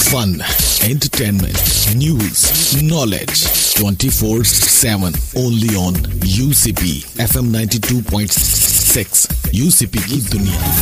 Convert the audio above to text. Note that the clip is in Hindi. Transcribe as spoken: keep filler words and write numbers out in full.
Fun, entertainment, news, knowledge twenty four seven only on UCP FM ninety two point six. UCP की दुनिया।